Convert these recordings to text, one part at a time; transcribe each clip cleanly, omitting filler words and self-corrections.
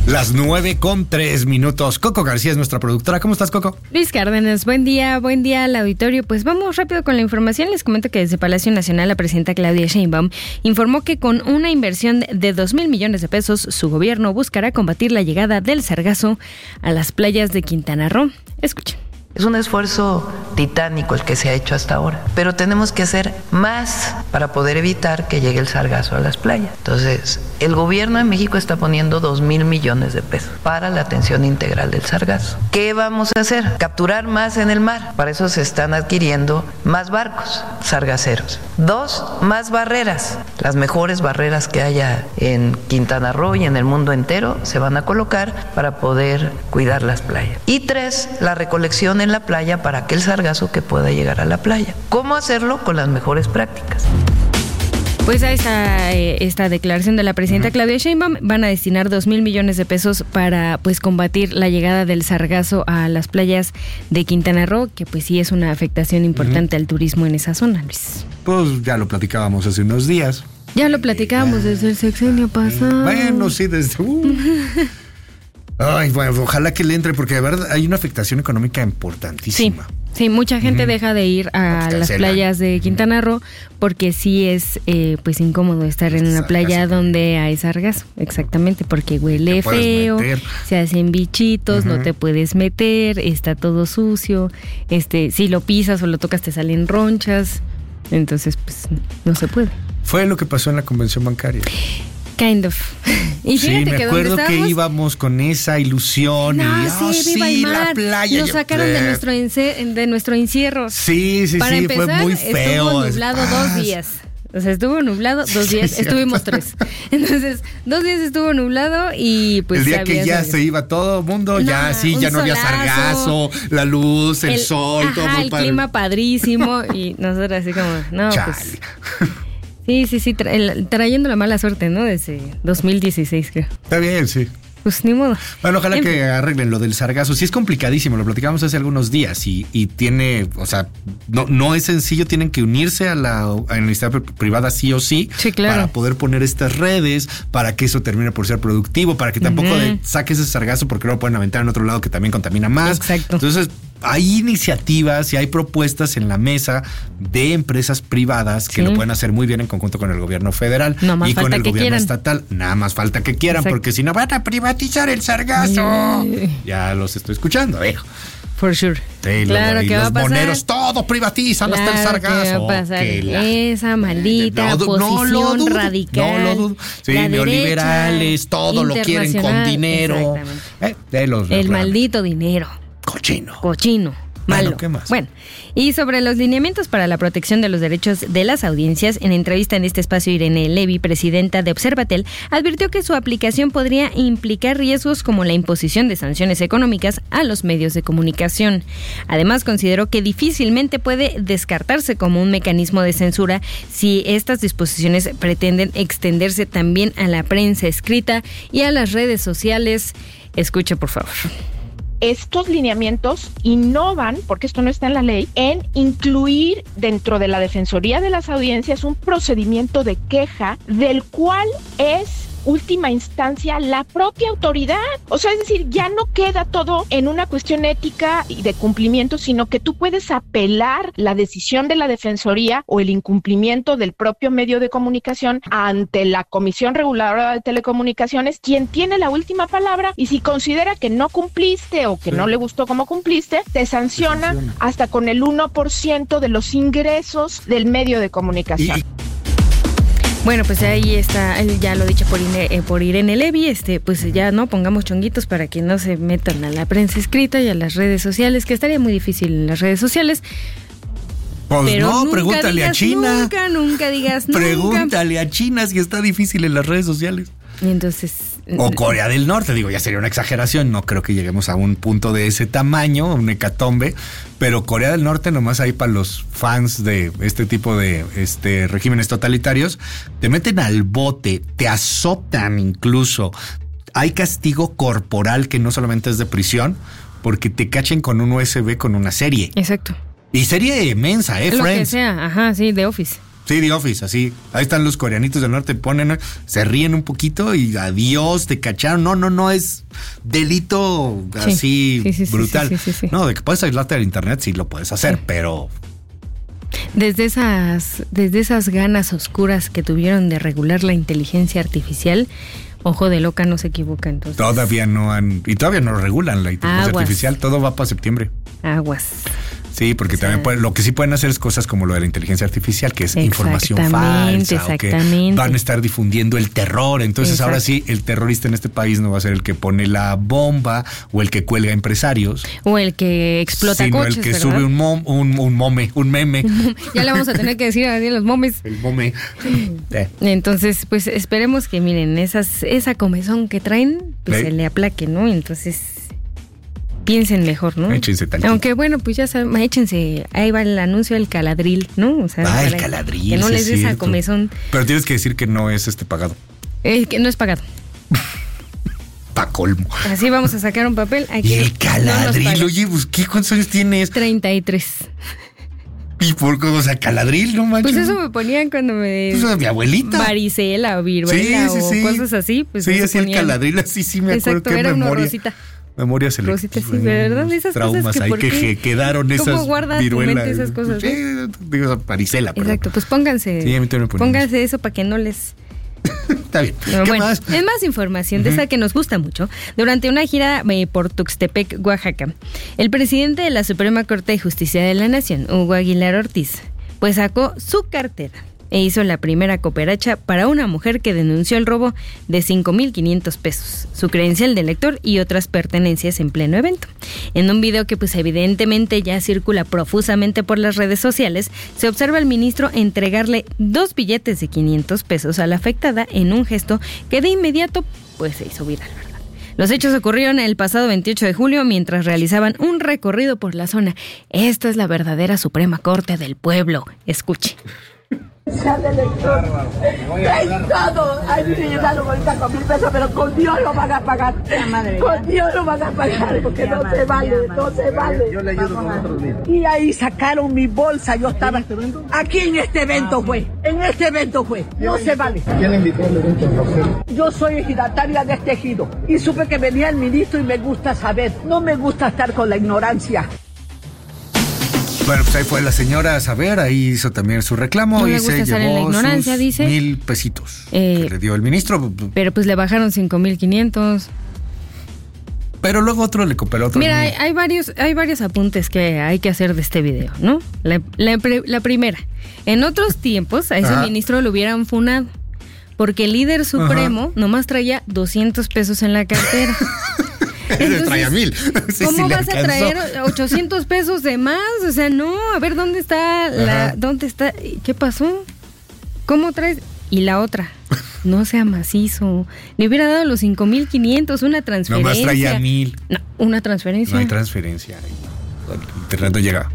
Las 9:03. Coco García es nuestra productora. ¿Cómo estás, Coco? Luis Cárdenas, buen día al auditorio. Pues vamos rápido con la información. Les comento que desde Palacio Nacional la presidenta Claudia Sheinbaum informó que con una inversión de 2,000 millones de pesos, su gobierno buscará combatir la llegada del sargazo a las playas de Quintana Roo. Escuchen. Es un esfuerzo titánico el que se ha hecho hasta ahora, pero tenemos que hacer más para poder evitar que llegue el sargazo a las playas. Entonces, el gobierno de México está poniendo 2,000 millones de pesos para la atención integral del sargazo. ¿Qué vamos a hacer? Capturar más en el mar. Para eso se están adquiriendo más barcos sargaceros. 2, más barreras. Las mejores barreras que haya en Quintana Roo y en el mundo entero se van a colocar para poder cuidar las playas. Y 3, la recolección en la playa para aquel sargazo que pueda llegar a la playa. ¿Cómo hacerlo? Con las mejores prácticas. Pues a esta declaración de la presidenta Claudia Sheinbaum van a destinar 2,000 millones de pesos para pues combatir la llegada del sargazo a las playas de Quintana Roo, que pues sí es una afectación importante al turismo en esa zona, Luis. Pues ya lo platicábamos hace unos días. Ya lo platicábamos desde el sexenio pasado. Bueno, sí, desde... Ay, bueno, ojalá que le entre, porque de verdad hay una afectación económica importantísima. Sí, mucha gente deja de ir a las playas de Quintana Roo porque sí es pues incómodo estar en una playa donde hay sargazo, exactamente, porque huele feo, se hacen bichitos, no te puedes meter, está todo sucio, si lo pisas o lo tocas te salen ronchas, entonces pues no se puede. Fue lo que pasó en la convención bancaria. Kind of. Y sí, me acuerdo que íbamos con esa ilusión la playa. Nos sacaron de nuestro encierro. Sí, Para empezar, fue muy feo. Estuvo nublado 2 días. O sea, estuvo nublado 2 días, estuvimos 3. Entonces, 2 días estuvo nublado y pues... El día que ya se iba todo el mundo, ya no había sargazo, la luz, el sol, todo muy el clima padrísimo y nosotros así como, no, Chale. pues... Sí, trayendo la mala suerte, ¿no? Desde 2016, creo. Está bien, sí. Pues ni modo. Bueno, ojalá que arreglen lo del sargazo. Sí es complicadísimo, lo platicamos hace algunos días y tiene, o sea, no es sencillo, tienen que unirse a la iniciativa privada sí o sí, claro, para poder poner estas redes, para que eso termine por ser productivo, para que tampoco saques ese sargazo porque no lo pueden aventar en otro lado que también contamina más. Exacto. Entonces, hay iniciativas y hay propuestas en la mesa de empresas privadas que lo pueden hacer muy bien en conjunto con el gobierno federal y con el gobierno estatal. Nada más falta que quieran, porque si no van a privatizar el sargazo. Ya los estoy escuchando, For sure. Sí, claro, ¿qué va a pasar? Los moneros todo privatizan, hasta el sargazo. ¿Qué va a pasar? Esa maldita posición radical. No lo dudo. Sí, neoliberales, todo lo quieren con dinero. El maldito dinero. Cochino. Malo. Bueno, ¿qué más? Bueno, y sobre los lineamientos para la protección de los derechos de las audiencias, en entrevista en este espacio, Irene Levy, presidenta de Observatel, advirtió que su aplicación podría implicar riesgos como la imposición de sanciones económicas a los medios de comunicación. Además, consideró que difícilmente puede descartarse como un mecanismo de censura si estas disposiciones pretenden extenderse también a la prensa escrita y a las redes sociales. Escuche, por favor. Estos lineamientos innovan, porque esto no está en la ley, en incluir dentro de la Defensoría de las Audiencias un procedimiento de queja del cual es última instancia la propia autoridad. O sea, es decir, ya no queda todo en una cuestión ética y de cumplimiento, sino que tú puedes apelar la decisión de la Defensoría o el incumplimiento del propio medio de comunicación ante la Comisión Reguladora de Telecomunicaciones, quien tiene la última palabra, y si considera que no cumpliste o que no le gustó cómo cumpliste, te sanciona hasta con el 1% de los ingresos del medio de comunicación. Bueno, pues ahí está, ya lo dicho por Irene Levy, pues ya no pongamos chonguitos para que no se metan a la prensa escrita y a las redes sociales, que estaría muy difícil en las redes sociales. Pues pero no, pregúntale a China. Nunca digas nunca. Pregúntale a China si está difícil en las redes sociales. Entonces... O Corea del Norte, digo, ya sería una exageración, no creo que lleguemos a un punto de ese tamaño, un hecatombe, pero Corea del Norte, nomás ahí para los fans de este tipo de regímenes totalitarios, te meten al bote, te azotan incluso, hay castigo corporal que no solamente es de prisión, porque te cachen con un USB con una serie. Exacto. Y serie inmensa, Lo Friends. que sea, ajá, sí, The Office. Sí, The Office, así. Ahí están los coreanitos del norte, se ríen un poquito y adiós, te cacharon. No, es delito así brutal. Sí. No, de que puedes aislarte del internet, sí lo puedes hacer, pero... Desde esas ganas oscuras que tuvieron de regular la inteligencia artificial, ojo de loca no se equivoca, entonces. Todavía no regulan la inteligencia artificial, todo va para septiembre. Aguas. Sí, porque también lo que sí pueden hacer es cosas como lo de la inteligencia artificial, que es información falsa, o que van a estar difundiendo el terror. Entonces ahora sí, el terrorista en este país no va a ser el que pone la bomba o el que cuelga empresarios. O el que explota sino coches, el que ¿verdad? sube un meme. Ya le vamos a tener que decir así los momes. El mome. Entonces, pues esperemos que miren, esa comezón que traen, pues se le aplaque, ¿no? Entonces... piensen mejor, ¿no? Échense tantito. Aunque bueno, pues ya saben, échense, ahí va el anuncio del Caladril, ¿no? O sea, el Caladril. Que no les dé esa comezón. Pero tienes que decir que no es pagado. Que no es pagado. Pa' colmo. Así vamos a sacar un papel. Aquí y el Caladril, oye, pues, ¿cuántos años tienes? 33. ¿Y por qué? O sea, Caladril, no manches. Pues eso me ponían cuando me... Pues mi abuelita. Varicela o viruela o cosas así. Pues sí, así el Caladril, así sí me acuerdo. Exacto, era una rosita. Memoria selectiva. Rosita, sí, ¿verdad? Esas traumas cosas ahí que quedaron esas ¿cómo guardas viruelas? Tu mente esas cosas? Sí, digo, varicela. Exacto, pues pónganse. Sí, a mí también me ponen. Pónganse eso para que no les... Está bien. No, bueno, más? Es más información de esa que nos gusta mucho. Durante una gira por Tuxtepec, Oaxaca, el presidente de la Suprema Corte de Justicia de la Nación, Hugo Aguilar Ortiz, pues sacó su cartera e hizo la primera cooperacha para una mujer que denunció el robo de 5,500 pesos, su credencial de lector y otras pertenencias en pleno evento. En un video que pues evidentemente ya circula profusamente por las redes sociales, se observa al ministro entregarle 2 billetes de 500 pesos a la afectada en un gesto que de inmediato pues se hizo viral, ¿verdad? Los hechos ocurrieron el pasado 28 de julio mientras realizaban un recorrido por la zona. Esta es la verdadera Suprema Corte del Pueblo. Escuche. De lector. Todo. Ay, me llegaron ahorita con 1,000 pesos, pero con Dios lo van a pagar. Con Dios lo van a pagar, porque no se vale. Yo le ayudo con otros 1,000. Y ahí sacaron mi bolsa, yo estaba... Aquí en este evento fue. No se vale. ¿Quién invitó al evento? Yo soy ejidataria de este ejido. Y supe que venía el ministro y me gusta saber. No me gusta estar con la ignorancia. Bueno, pues ahí fue la señora a saber, ahí hizo también su reclamo y se llevó sus dice, 1,000 pesitos que le dio el ministro. Pero pues le bajaron 5,500. Pero luego otro le cooperó otro. Mira, hay varios apuntes que hay que hacer de este video, ¿no? La primera, en otros tiempos a ese ministro lo hubieran funado, porque el líder supremo nomás traía 200 pesos en la cartera. Entonces, traía 1,000. Sí, ¿cómo vas a traer 800 pesos de más? O sea, no, a ver, ¿dónde está dónde está? ¿Qué pasó? ¿Cómo traes? Y la otra, no sea macizo. Le hubiera dado los 5,500, una transferencia. Nomás traía 1,000. No, una transferencia. No hay transferencia. El internet no llega.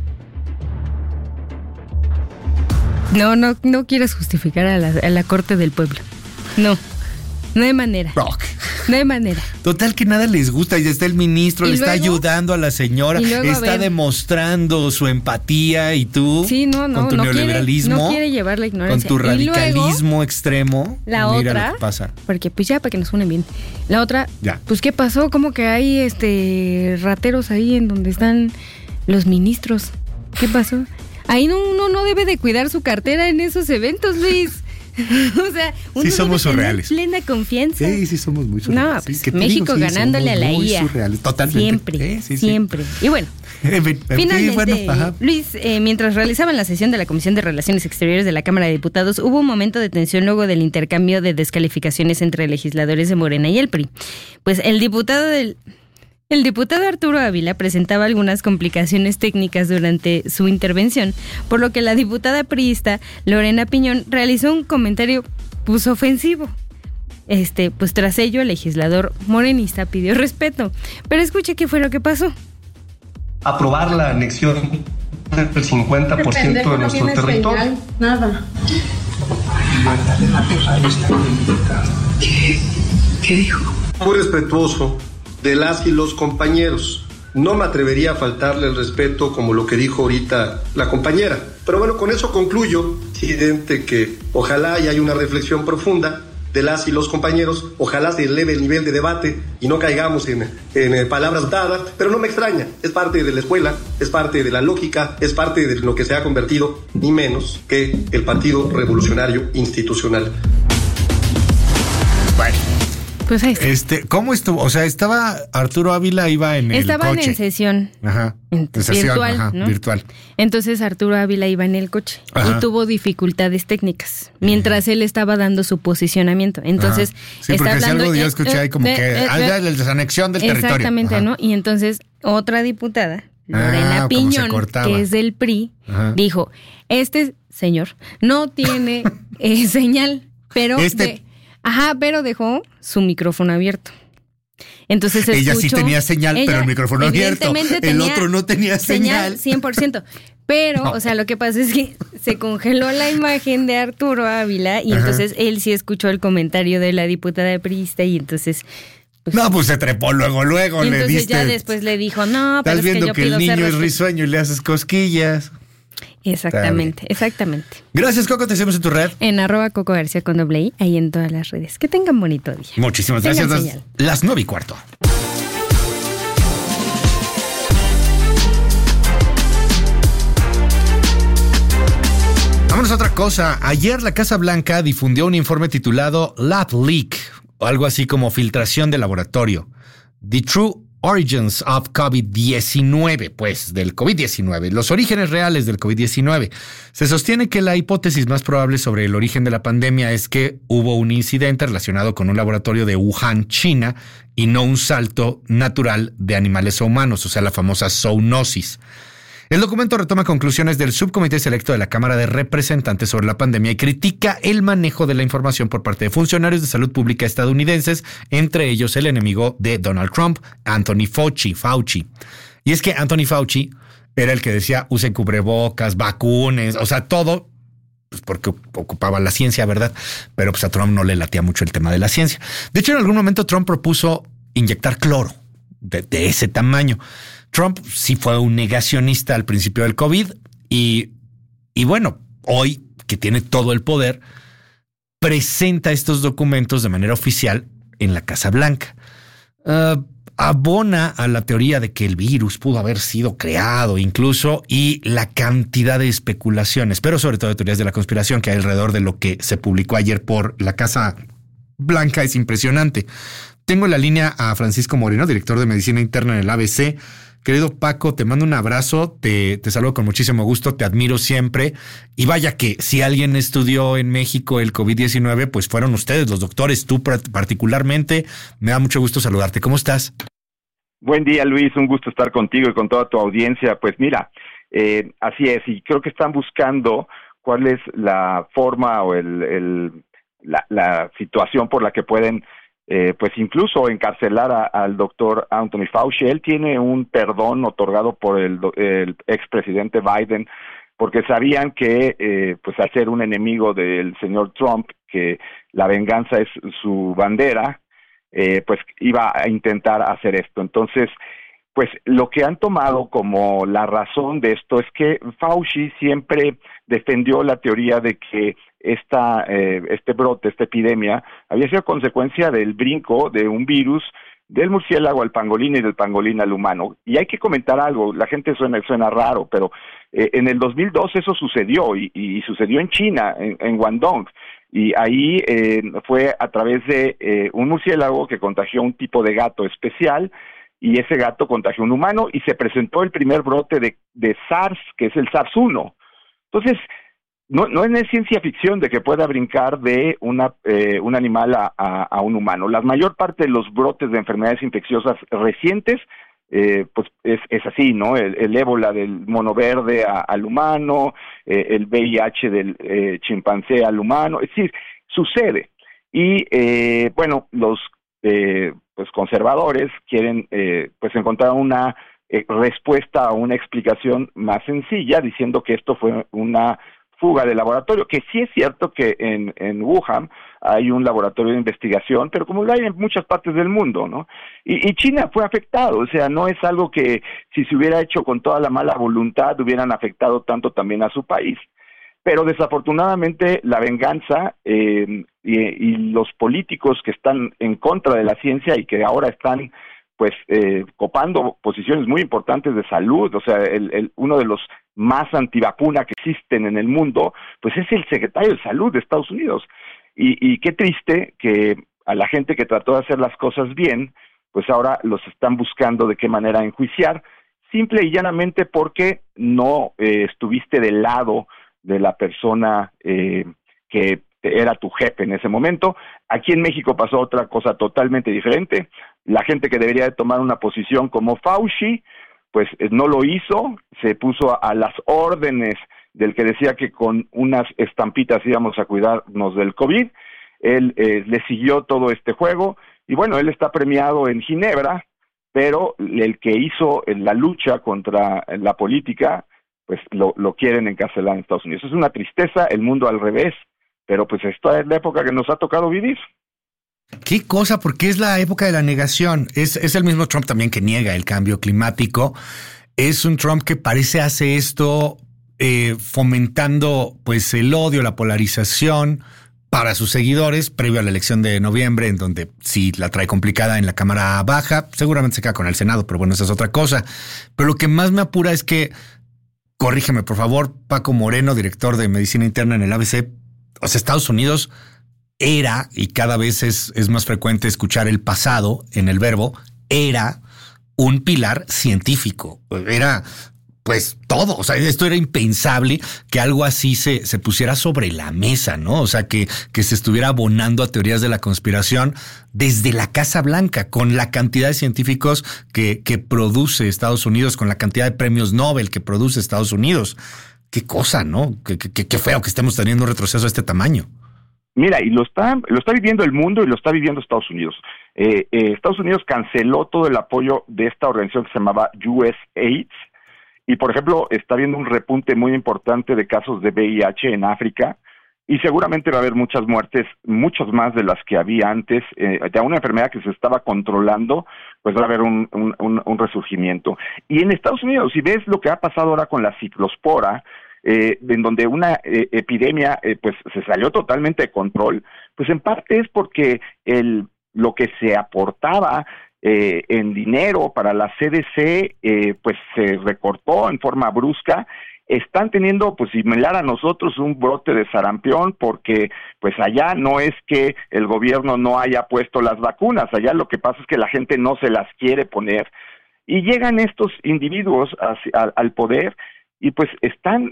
No quieres justificar a la Corte del Pueblo. No hay manera. No hay manera. Total que nada les gusta. Y está el ministro, le está ayudando a la señora, está demostrando su empatía y tú, con tu neoliberalismo, no quiere llevar la ignorancia. Con tu radicalismo extremo. La mira otra, lo que pasa. Porque pues ya para que nos unen bien. La otra, pues ¿qué pasó? ¿Cómo que hay rateros ahí en donde están los ministros? ¿Qué pasó? Ahí uno no debe de cuidar su cartera en esos eventos, Luis. O sea, uno somos surreales. Plena confianza. Sí, somos muy surreales. No, pues México ganándole a la IA. Surreales. Totalmente. Siempre. Y bueno, finalmente, Luis, mientras realizaban la sesión de la Comisión de Relaciones Exteriores de la Cámara de Diputados, hubo un momento de tensión luego del intercambio de descalificaciones entre legisladores de Morena y el PRI. Pues el diputado Arturo Ávila presentaba algunas complicaciones técnicas durante su intervención, por lo que la diputada priista Lorena Piñón realizó un comentario pues ofensivo. Pues tras ello el legislador morenista pidió respeto. Pero escuche qué fue lo que pasó. Aprobar la anexión del 50% de nuestro territorio. Señal, nada. ¿Qué dijo? Muy respetuoso de las y los compañeros. No me atrevería a faltarle el respeto como lo que dijo ahorita la compañera. Pero bueno, con eso concluyo. incidente que ojalá y haya una reflexión profunda de las y los compañeros, ojalá se eleve el nivel de debate y no caigamos en palabras dadas, pero no me extraña, es parte de la escuela, es parte de la lógica, es parte de lo que se ha convertido, ni menos que el Partido Revolucionario Institucional. Bueno. Pues ahí está. ¿Cómo estuvo? O sea, estaba Arturo Ávila, iba en el coche. Estaban en sesión. Ajá. Virtual, ajá, ¿no? Virtual. Entonces Arturo Ávila iba en el coche y tuvo dificultades técnicas mientras él estaba dando su posicionamiento. Entonces, sí, está porque hablando, si algo yo escuché ahí como que la desanexión del territorio. Exactamente, ¿no? Y entonces otra diputada, Lorena Piñón, que es del PRI, dijo, este señor no tiene señal, pero pero dejó su micrófono abierto. Entonces ella sí tenía señal, pero el micrófono abierto. El otro no tenía señal. 100%. Pero, o sea, lo que pasa es que se congeló la imagen de Arturo Ávila y entonces él sí escuchó el comentario de la diputada priista y entonces... Pues se trepó luego, y le entonces diste... ya después le dijo, no, pero estás es que viendo yo que pido el niño ser es risueño y le haces cosquillas. Exactamente. Gracias, Coco, te hacemos en tu red. En @Coco García con doble I, ahí en todas las redes. Que tengan bonito día. Muchísimas gracias. Las 9:15. Vámonos a otra cosa. Ayer la Casa Blanca difundió un informe titulado Lab Leak, o algo así como filtración de laboratorio. The True Origins of COVID-19, pues del COVID-19, los orígenes reales del COVID-19. Se sostiene que la hipótesis más probable sobre el origen de la pandemia es que hubo un incidente relacionado con un laboratorio de Wuhan, China, y no un salto natural de animales a humanos, o sea, la famosa zoonosis. El documento retoma conclusiones del subcomité selecto de la Cámara de Representantes sobre la pandemia y critica el manejo de la información por parte de funcionarios de salud pública estadounidenses, entre ellos el enemigo de Donald Trump, Anthony Fauci. Y es que Anthony Fauci era el que decía usen cubrebocas, vacunes, o sea, todo, pues porque ocupaba la ciencia, ¿verdad? Pero pues a Trump no le latía mucho el tema de la ciencia. De hecho, en algún momento Trump propuso inyectar cloro de ese tamaño. Trump sí fue un negacionista al principio del COVID y bueno, hoy que tiene todo el poder, presenta estos documentos de manera oficial en la Casa Blanca. Abona a la teoría de que el virus pudo haber sido creado incluso y la cantidad de especulaciones, pero sobre todo de teorías de la conspiración que hay alrededor de lo que se publicó ayer por la Casa Blanca es impresionante. Tengo en la línea a Francisco Moreno, director de Medicina Interna en el ABC. Querido Paco, te mando un abrazo, te saludo con muchísimo gusto, te admiro siempre. Y vaya que si alguien estudió en México el COVID-19, pues fueron ustedes, los doctores, tú particularmente. Me da mucho gusto saludarte. ¿Cómo estás? Buen día, Luis, un gusto estar contigo y con toda tu audiencia. Pues mira, así es, y creo que están buscando cuál es la forma o la situación por la que pueden pues incluso encarcelar al doctor Anthony Fauci. Él tiene un perdón otorgado por el expresidente Biden porque sabían que pues al ser un enemigo del señor Trump, que la venganza es su bandera, pues iba a intentar hacer esto. Entonces, pues lo que han tomado como la razón de esto es que Fauci siempre defendió la teoría de que este brote, esta epidemia, había sido consecuencia del brinco de un virus del murciélago al pangolín y del pangolín al humano. Y hay que comentar algo, la gente suena raro, pero en el 2002 eso sucedió y sucedió en China, en Guangdong. Y ahí fue a través de un murciélago que contagió a un tipo de gato especial, y ese gato contagió a un humano y se presentó el primer brote de SARS, que es el SARS-1. Entonces, no es ciencia ficción de que pueda brincar de un animal a un humano. La mayor parte de los brotes de enfermedades infecciosas recientes, pues es así, ¿no? El ébola del mono verde al humano, el VIH del chimpancé al humano, es decir, sucede. Y bueno, los pues conservadores quieren pues encontrar una respuesta o una explicación más sencilla, diciendo que esto fue una fuga de laboratorio, que sí es cierto que en Wuhan hay un laboratorio de investigación, pero como lo hay en muchas partes del mundo, ¿no? Y China fue afectado, o sea, no es algo que si se hubiera hecho con toda la mala voluntad hubieran afectado tanto también a su país. pero desafortunadamente la venganza y los políticos que están en contra de la ciencia y que ahora están pues copando posiciones muy importantes de salud, o sea, uno de los más antivacuna que existen en el mundo, pues es el secretario de Salud de Estados Unidos. Y qué triste que a la gente que trató de hacer las cosas bien, pues ahora los están buscando de qué manera enjuiciar, simple y llanamente porque no estuviste del lado de la persona que era tu jefe en ese momento. Aquí en México pasó otra cosa totalmente diferente. La gente que debería de tomar una posición como Fauci, pues no lo hizo, se puso a las órdenes del que decía que con unas estampitas íbamos a cuidarnos del COVID. Él le siguió todo este juego y bueno, él está premiado en Ginebra, pero el que hizo la lucha contra la política, pues lo quieren encarcelar en Estados Unidos. Es una tristeza, el mundo al revés, pero pues esta es la época que nos ha tocado vivir. ¿Qué cosa? Porque es la época de la negación. Es el mismo Trump también que niega el cambio climático. Es un Trump que parece hace esto fomentando pues el odio, la polarización para sus seguidores, previo a la elección de noviembre, en donde sí la trae complicada en la Cámara Baja, seguramente se queda con el Senado, pero bueno, esa es otra cosa. Pero lo que más me apura es que, corrígeme por favor, Paco Moreno, director de Medicina Interna en el ABC, o sea, Estados Unidos era, y cada vez es más frecuente escuchar el pasado en el verbo, era un pilar científico. Era, pues, todo. O sea, esto era impensable que algo así se pusiera sobre la mesa, ¿no? O sea, que se estuviera abonando a teorías de la conspiración desde la Casa Blanca, con la cantidad de científicos que produce Estados Unidos, con la cantidad de premios Nobel que produce Estados Unidos. Qué cosa, ¿no? Qué feo que estemos teniendo un retroceso de este tamaño. Mira, y lo está viviendo el mundo y lo está viviendo Estados Unidos. Estados Unidos canceló todo el apoyo de esta organización que se llamaba USAID, y por ejemplo está viendo un repunte muy importante de casos de VIH en África, y seguramente va a haber muchas muertes, muchos más de las que había antes, de una enfermedad que se estaba controlando, pues va a haber un resurgimiento. Y en Estados Unidos, si ves lo que ha pasado ahora con la ciclospora, en donde una epidemia pues se salió totalmente de control, pues en parte es porque lo que se aportaba en dinero para la CDC pues se recortó en forma brusca. Están teniendo, pues similar a nosotros, un brote de sarampión, porque pues allá no es que el gobierno no haya puesto las vacunas, allá lo que pasa es que la gente no se las quiere poner, y llegan estos individuos al poder. Y pues están,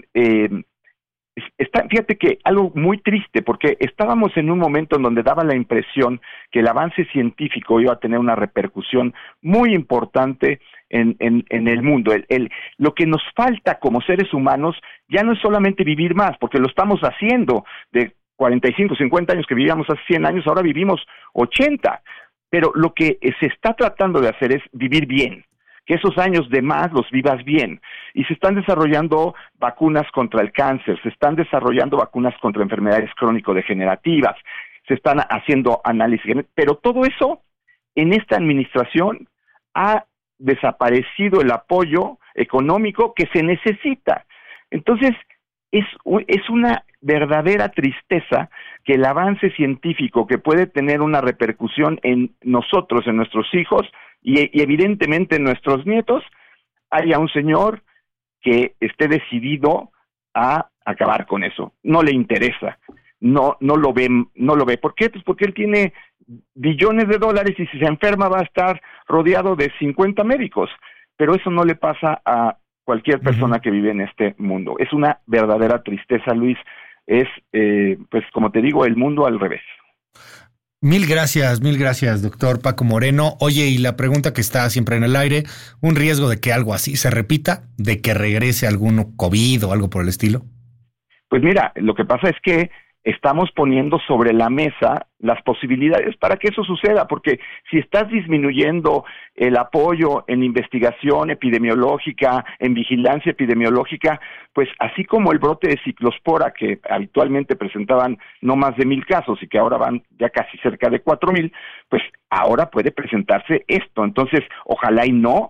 fíjate que algo muy triste, porque estábamos en un momento en donde daba la impresión que el avance científico iba a tener una repercusión muy importante en el mundo. Lo que nos falta como seres humanos ya no es solamente vivir más, porque lo estamos haciendo. De 45, 50 años que vivíamos hace 100 años, ahora vivimos 80. Pero lo que se está tratando de hacer es vivir bien, que esos años de más los vivas bien. Y se están desarrollando vacunas contra el cáncer, se están desarrollando vacunas contra enfermedades crónico-degenerativas, se están haciendo análisis, pero todo eso en esta administración ha desaparecido el apoyo económico que se necesita. Entonces, es una verdadera tristeza que el avance científico que puede tener una repercusión en nosotros, en nuestros hijos, y evidentemente nuestros nietos, haya un señor que esté decidido a acabar con eso. No le interesa, no lo ve. ¿Por qué? Pues porque él tiene billones de dólares y si se enferma va a estar rodeado de 50 médicos. Pero eso no le pasa a cualquier persona que vive en este mundo. Es una verdadera tristeza, Luis. Es, pues como te digo, el mundo al revés. Mil gracias, doctor Paco Moreno. Oye, y la pregunta que está siempre en el aire, ¿un riesgo de que algo así se repita? ¿De que regrese algún COVID o algo por el estilo? Pues mira, lo que pasa es que estamos poniendo sobre la mesa las posibilidades para que eso suceda, porque si estás disminuyendo el apoyo en investigación epidemiológica, en vigilancia epidemiológica, pues así como el brote de ciclospora, que habitualmente presentaban no más de 1,000 casos y que ahora van ya casi cerca de 4,000, pues ahora puede presentarse esto. Entonces, ojalá y no,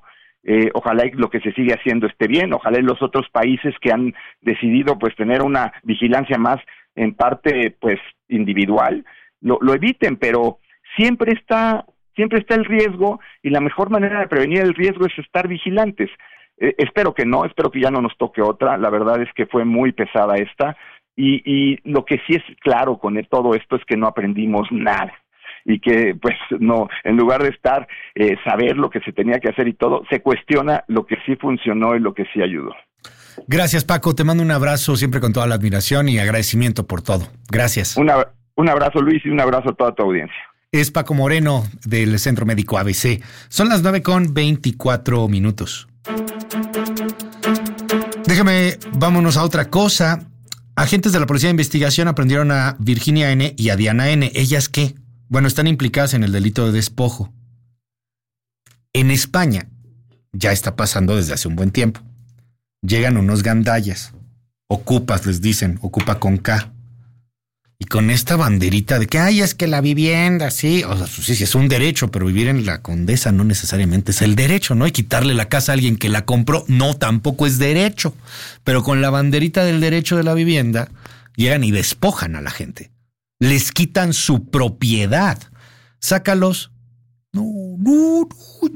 Ojalá y lo que se sigue haciendo esté bien, ojalá y los otros países que han decidido pues tener una vigilancia más en parte pues individual, lo eviten, pero siempre está el riesgo, y la mejor manera de prevenir el riesgo es estar vigilantes. Espero que ya no nos toque otra. La verdad es que fue muy pesada esta, y lo que sí es claro con todo esto es que no aprendimos nada, y que pues no, en lugar de saber lo que se tenía que hacer y todo, se cuestiona lo que sí funcionó y lo que sí ayudó. Gracias, Paco, te mando un abrazo siempre con toda la admiración y agradecimiento por todo. Gracias. Un abrazo, Luis, y un abrazo a toda tu audiencia. Es Paco Moreno del Centro Médico ABC. Son las 9:24. Vámonos a otra cosa. Agentes de la Policía de Investigación aprendieron a Virginia N. y a Diana N. ¿Ellas qué? Bueno, están implicadas en el delito de despojo. En España ya está pasando desde hace un buen tiempo. Llegan unos gandallas, ocupas les dicen, ocupa con K. Y con esta banderita de que, es que la vivienda, sí, o sea, sí, es un derecho, pero vivir en la Condesa no necesariamente es el derecho, ¿no? Y quitarle la casa a alguien que la compró, no, tampoco es derecho. Pero con la banderita del derecho de la vivienda, llegan y despojan a la gente. Les quitan su propiedad. Sácalos. No,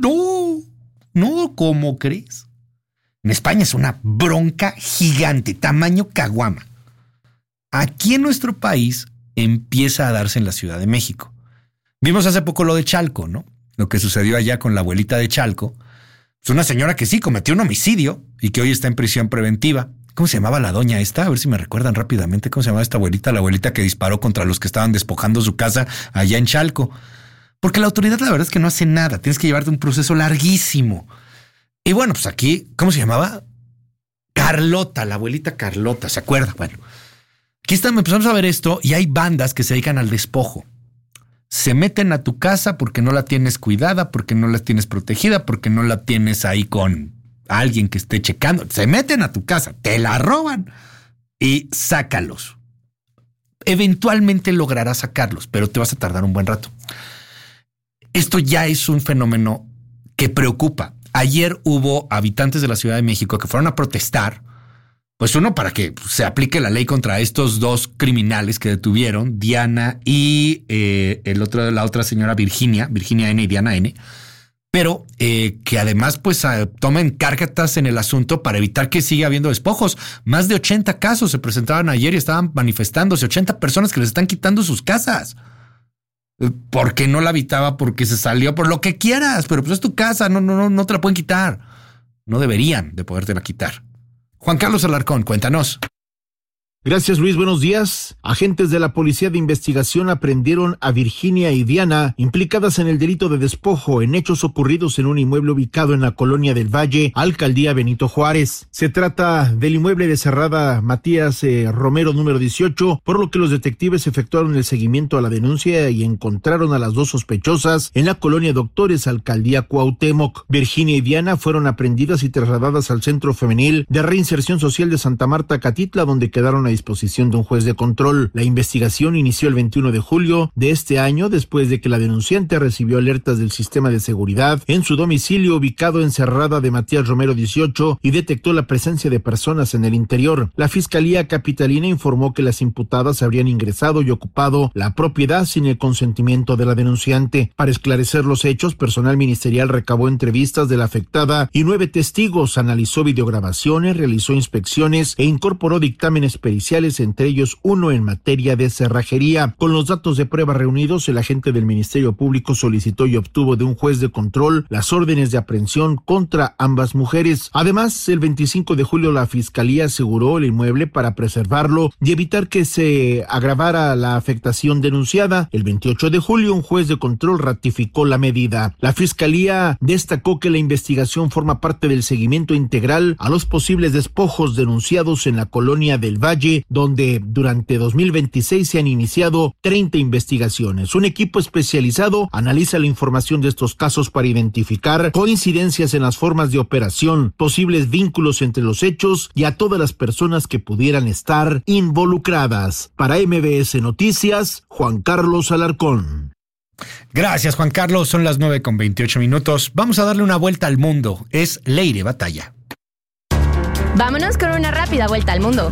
¿cómo crees? En España es una bronca gigante, tamaño caguama. Aquí en nuestro país empieza a darse en la Ciudad de México. Vimos hace poco lo de Chalco, ¿no? Lo que sucedió allá con la abuelita de Chalco. Es una señora que sí cometió un homicidio y que hoy está en prisión preventiva. ¿Cómo se llamaba la doña esta? A ver si me recuerdan rápidamente cómo se llamaba esta abuelita, la abuelita que disparó contra los que estaban despojando su casa allá en Chalco. Porque la autoridad, la verdad es que no hace nada. Tienes que llevarte un proceso larguísimo. Y bueno, pues aquí, ¿cómo se llamaba? Carlota, la abuelita Carlota, ¿se acuerda? Bueno, aquí empezamos a ver esto y hay bandas que se dedican al despojo. Se meten a tu casa porque no la tienes cuidada, porque no la tienes protegida, porque no la tienes ahí con alguien que esté checando. Se meten a tu casa, te la roban y sácalos. Eventualmente lograrás sacarlos, pero te vas a tardar un buen rato. Esto ya es un fenómeno que preocupa. Ayer hubo habitantes de la Ciudad de México que fueron a protestar, pues uno, para que se aplique la ley contra estos dos criminales que detuvieron, Diana y la otra señora Virginia N y Diana N, pero que además pues tomen cartas en el asunto para evitar que siga habiendo despojos. Más de 80 casos se presentaban ayer y estaban manifestándose, 80 personas que les están quitando sus casas. Porque no la habitaba, porque se salió, por lo que quieras, pero pues es tu casa, no te la pueden quitar. No deberían de podértela quitar. Juan Carlos Alarcón, cuéntanos. Gracias, Luis. Buenos días. Agentes de la Policía de Investigación aprendieron a Virginia y Diana, implicadas en el delito de despojo en hechos ocurridos en un inmueble ubicado en la Colonia del Valle, Alcaldía Benito Juárez. Se trata del inmueble de Cerrada Matías Romero número 18, por lo que los detectives efectuaron el seguimiento a la denuncia y encontraron a las dos sospechosas en la Colonia Doctores, Alcaldía Cuauhtémoc. Virginia y Diana fueron aprehendidas y trasladadas al Centro Femenil de Reinserción Social de Santa Marta, Catitla, donde quedaron a disposición de un juez de control. La investigación inició el 21 de julio de este año, después de que la denunciante recibió alertas del sistema de seguridad en su domicilio ubicado en Cerrada de Matías Romero 18 y detectó la presencia de personas en el interior. La Fiscalía Capitalina informó que las imputadas habrían ingresado y ocupado la propiedad sin el consentimiento de la denunciante. Para esclarecer los hechos, personal ministerial recabó entrevistas de la afectada y 9 testigos, analizó videograbaciones, realizó inspecciones e incorporó dictámenes periciales, entre ellos uno en materia de cerrajería. Con los datos de prueba reunidos, el agente del Ministerio Público solicitó y obtuvo de un juez de control las órdenes de aprehensión contra ambas mujeres. Además, el 25 de julio la Fiscalía aseguró el inmueble para preservarlo y evitar que se agravara la afectación denunciada. El 28 de julio un juez de control ratificó la medida. La Fiscalía destacó que la investigación forma parte del seguimiento integral a los posibles despojos denunciados en la Colonia del Valle, donde durante 2026 se han iniciado 30 investigaciones. Un equipo especializado analiza la información de estos casos para identificar coincidencias en las formas de operación, posibles vínculos entre los hechos y a todas las personas que pudieran estar involucradas. Para MBS Noticias, Juan Carlos Alarcón. Gracias, Juan Carlos. Son las 9:28. Vamos a darle una vuelta al mundo. Es Leire Batalla. Vámonos con una rápida vuelta al mundo.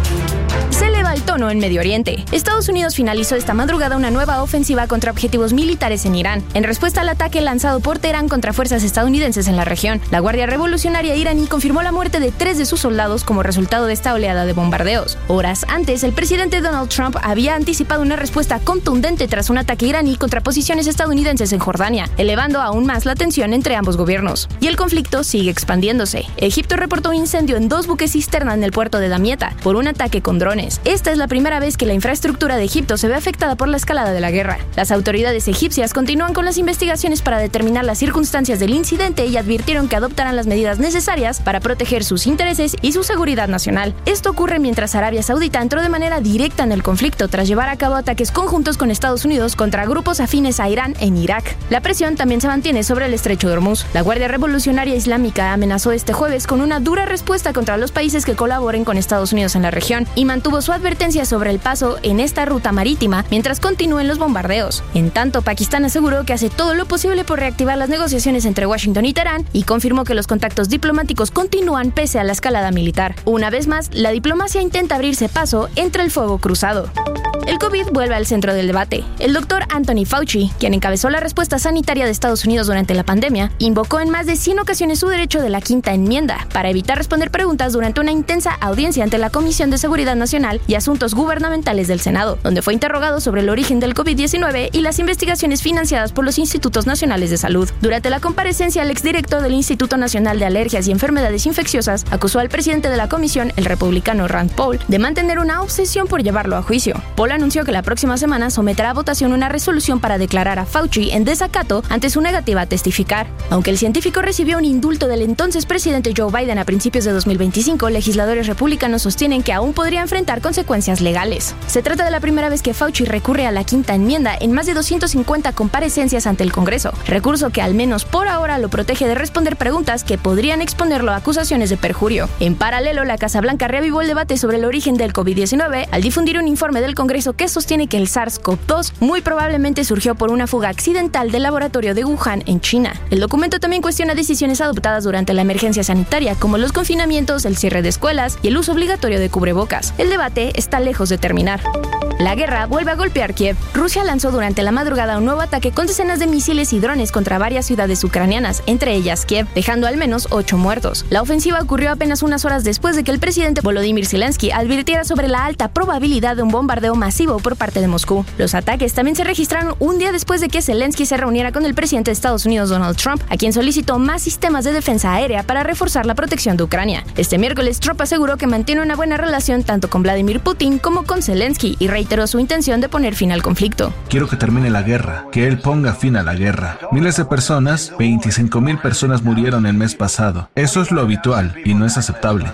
Se eleva el tono en Medio Oriente. Estados Unidos finalizó esta madrugada una nueva ofensiva contra objetivos militares en Irán, en respuesta al ataque lanzado por Teherán contra fuerzas estadounidenses en la región. La Guardia Revolucionaria iraní confirmó la muerte de 3 de sus soldados como resultado de esta oleada de bombardeos. Horas antes, el presidente Donald Trump había anticipado una respuesta contundente tras un ataque iraní contra posiciones estadounidenses en Jordania, elevando aún más la tensión entre ambos gobiernos. Y el conflicto sigue expandiéndose. Egipto reportó un incendio en 2 buques cisterna en el puerto de Damietta por un ataque con drones. Esta es la primera vez que la infraestructura de Egipto se ve afectada por la escalada de la guerra. Las autoridades egipcias continúan con las investigaciones para determinar las circunstancias del incidente y advirtieron que adoptarán las medidas necesarias para proteger sus intereses y su seguridad nacional. Esto ocurre mientras Arabia Saudita entró de manera directa en el conflicto tras llevar a cabo ataques conjuntos con Estados Unidos contra grupos afines a Irán en Irak. La presión también se mantiene sobre el estrecho de Hormuz. La Guardia Revolucionaria Islámica amenazó este jueves con una dura respuesta contra los países que colaboren con Estados Unidos en la región y mantuvo su advertencia sobre el paso en esta ruta marítima mientras continúen los bombardeos. En tanto, Pakistán aseguró que hace todo lo posible por reactivar las negociaciones entre Washington y Teherán y confirmó que los contactos diplomáticos continúan pese a la escalada militar. Una vez más, la diplomacia intenta abrirse paso entre el fuego cruzado. El COVID vuelve al centro del debate. El doctor Anthony Fauci, quien encabezó la respuesta sanitaria de Estados Unidos durante la pandemia, invocó en más de 100 ocasiones su derecho de la quinta enmienda para evitar responder preguntas durante una intensa audiencia ante la Comisión de Seguridad Nacional y Asuntos Gubernamentales del Senado, donde fue interrogado sobre el origen del COVID-19 y las investigaciones financiadas por los Institutos Nacionales de Salud. Durante la comparecencia, el exdirector del Instituto Nacional de Alergias y Enfermedades Infecciosas acusó al presidente de la comisión, el republicano Rand Paul, de mantener una obsesión por llevarlo a juicio. Paul anunció que la próxima semana someterá a votación una resolución para declarar a Fauci en desacato ante su negativa a testificar. Aunque el científico recibió un indulto del entonces presidente Joe Biden a principios de 2025, legisladores republicanos sostienen que aún podría enfrentar consecuencias legales. Se trata de la primera vez que Fauci recurre a la quinta enmienda en más de 250 comparecencias ante el Congreso, recurso que al menos por ahora lo protege de responder preguntas que podrían exponerlo a acusaciones de perjurio. En paralelo, la Casa Blanca reavivó el debate sobre el origen del COVID-19 al difundir un informe del Congreso que sostiene que el SARS-CoV-2 muy probablemente surgió por una fuga accidental del laboratorio de Wuhan en China. El documento también cuestiona decisiones adoptadas durante la emergencia sanitaria, como los confinamientos, el cierre de escuelas y el uso obligatorio de cubrebocas. El debate está lejos de terminar. La guerra vuelve a golpear Kiev. Rusia lanzó durante la madrugada un nuevo ataque con decenas de misiles y drones contra varias ciudades ucranianas, entre ellas Kiev, dejando al menos 8 muertos. La ofensiva ocurrió apenas unas horas después de que el presidente Volodymyr Zelensky advirtiera sobre la alta probabilidad de un bombardeo masivo por parte de Moscú. Los ataques también se registraron un día después de que Zelensky se reuniera con el presidente de Estados Unidos, Donald Trump, a quien solicitó más sistemas de defensa aérea para reforzar la protección de Ucrania. Este miércoles, Trump aseguró que mantiene una buena relación tanto con Vladimir Putin como con Zelensky y reiteró su intención de poner fin al conflicto. Quiero que termine la guerra, que él ponga fin a la guerra. Miles de personas, 25,000 personas murieron el mes pasado. Eso es lo habitual y no es aceptable.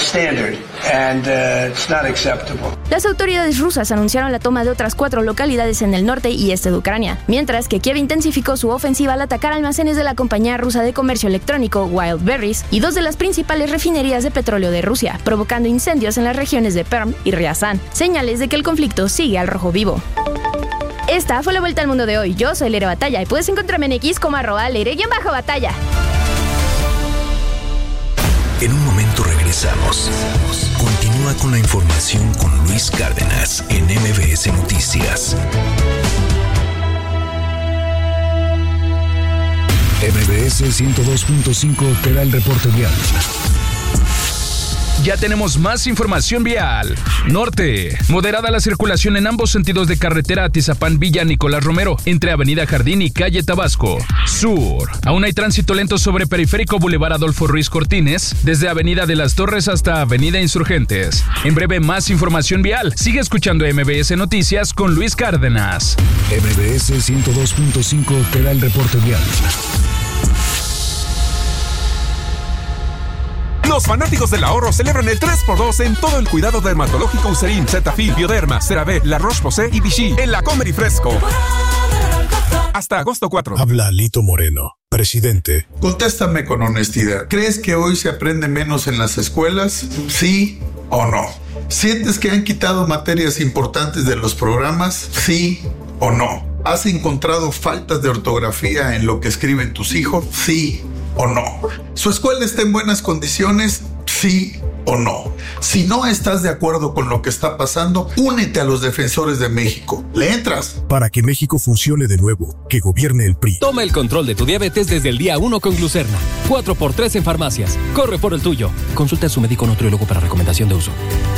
Las autoridades rusas anunciaron la toma de otras 4 localidades en el norte y este de Ucrania, mientras que Kiev intensificó su ofensiva al atacar almacenes de la compañía rusa de comercio electrónico Wildberries y 2 de las principales refinerías de petróleo de Rusia, provocando incendios en las regiones de Perm y Ryazán, señales de que el conflicto sigue al rojo vivo. Esta fue la vuelta al mundo de hoy. Yo soy Leire Batalla y puedes encontrarme en X como @Leire_Batalla. En un momento regresamos. Continúa con la información con Luis Cárdenas en MBS Noticias. MBS 102.5 te da el reporte vial. Ya tenemos más información vial. Norte. Moderada la circulación en ambos sentidos de carretera Atizapán Villa Nicolás Romero, entre Avenida Jardín y Calle Tabasco. Sur. Aún hay tránsito lento sobre Periférico Boulevard Adolfo Ruiz Cortines, desde Avenida de las Torres hasta Avenida Insurgentes. En breve, más información vial. Sigue escuchando MBS Noticias con Luis Cárdenas. MBS 102.5 te da el reporte vial. Los fanáticos del ahorro celebran el 3x2 en todo el cuidado dermatológico Eucerin, Cetaphil, Bioderma, CeraVe, La Roche-Posay y Vichy en La Comer y Fresco. Hasta agosto 4. Habla Lito Moreno, presidente. Contéstame con honestidad. ¿Crees que hoy se aprende menos en las escuelas? ¿Sí o no? ¿Sientes que han quitado materias importantes de los programas? ¿Sí o no? ¿Has encontrado faltas de ortografía en lo que escriben tus hijos? ¿Sí o no? ¿Su escuela está en buenas condiciones? ¿Sí o no? Si no estás de acuerdo con lo que está pasando, únete a los Defensores de México. ¿Le entras? Para que México funcione de nuevo, que gobierne el PRI. Toma el control de tu diabetes desde el día 1 con Glucerna. 4x3 en farmacias. Corre por el tuyo. Consulta a su médico nutriólogo para recomendación de uso.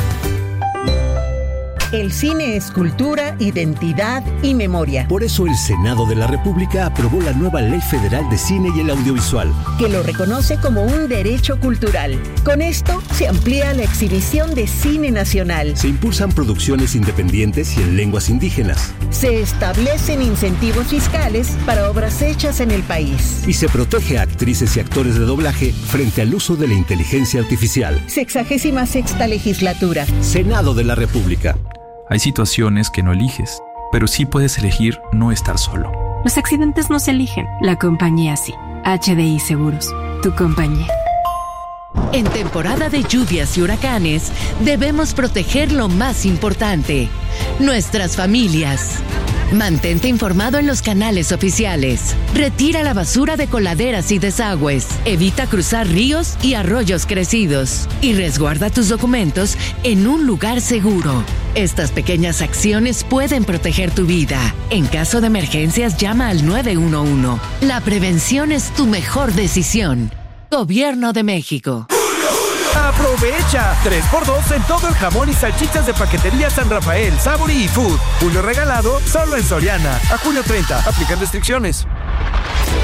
El cine es cultura, identidad y memoria. Por eso el Senado de la República aprobó la nueva Ley Federal de Cine y el Audiovisual, que lo reconoce como un derecho cultural. Con esto se amplía la exhibición de cine nacional. Se impulsan producciones independientes y en lenguas indígenas. Se establecen incentivos fiscales para obras hechas en el país. Y se protege a actrices y actores de doblaje frente al uso de la inteligencia artificial. 66ª legislatura. Senado de la República. Hay situaciones que no eliges, pero sí puedes elegir no estar solo. Los accidentes no se eligen, la compañía sí. HDI Seguros, tu compañía. En temporada de lluvias y huracanes, debemos proteger lo más importante, nuestras familias. Mantente informado en los canales oficiales. Retira la basura de coladeras y desagües. Evita cruzar ríos y arroyos crecidos. Y resguarda tus documentos en un lugar seguro. Estas pequeñas acciones pueden proteger tu vida. En caso de emergencias, llama al 911. La prevención es tu mejor decisión. Gobierno de México. ¡Aprovecha! 3x2 en todo el jamón y salchichas de Paquetería San Rafael, Sabori y Food. Julio regalado solo en Soriana. A junio 30. Aplican restricciones.